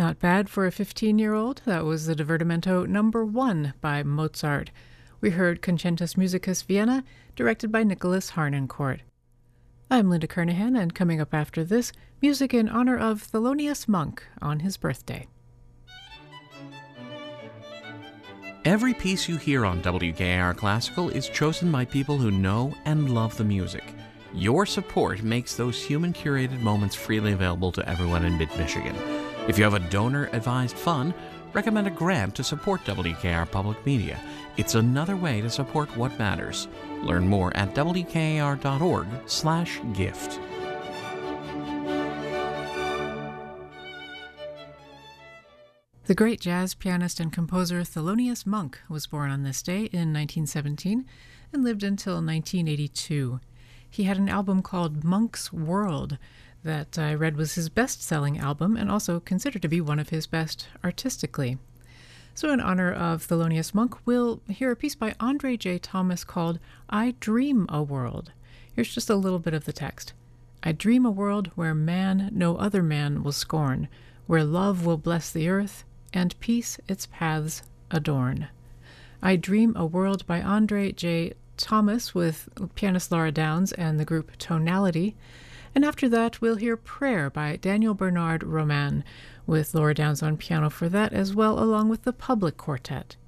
Not bad for a 15-year-old. That was the Divertimento number 1 by Mozart. We heard Concentus Musicus Vienna, directed by Nicholas Harnoncourt. I'm Linda Kernahan, and coming up after this, music in honor of Thelonious Monk on his birthday. Every piece you hear on WKR Classical is chosen by people who know and love the music. Your support makes those human-curated moments freely available to everyone in mid-Michigan. If you have a donor-advised fund, recommend a grant to support WKR Public Media. It's another way to support what matters. Learn more at wkr.org/gift. The great jazz pianist and composer Thelonious Monk was born on this day in 1917 and lived until 1982. He had an album called Monk's World that I read was his best-selling album and also considered to be one of his best artistically. So in honor of Thelonious Monk, we'll hear a piece by Andre J. Thomas called I Dream a World. Here's just a little bit of the text. I dream a world where man no other man will scorn, where love will bless the earth, and peace its paths adorn. I Dream a World by Andre J. Thomas with pianist Laura Downs and the group Tonality. And after that, we'll hear Prayer by Daniel Bernard Roman, with Laura Downs on piano for that as well, along with the Public Quartet.